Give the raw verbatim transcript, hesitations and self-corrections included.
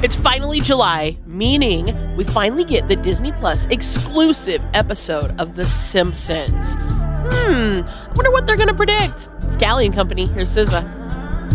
It's finally July, meaning we finally get the Disney Plus exclusive episode of The Simpsons. Hmm, I wonder what they're going to predict. It's Callie and Company. Here's S Z A.